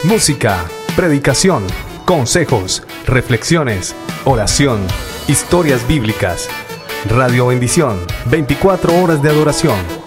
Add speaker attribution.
Speaker 1: Música, predicación, consejos, reflexiones, oración, historias bíblicas. Radio Bendición, 24 horas de adoración.